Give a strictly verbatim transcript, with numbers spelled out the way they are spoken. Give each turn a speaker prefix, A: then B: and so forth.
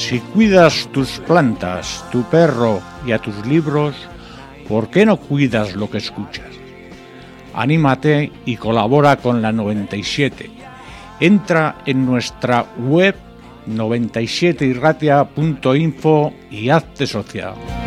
A: Si cuidas tus plantas, tu perro y a tus libros, ¿por qué no cuidas lo que escuchas? Anímate y colabora con la noventa y siete. Entra en nuestra web noventa y siete irratia punto info y hazte socia.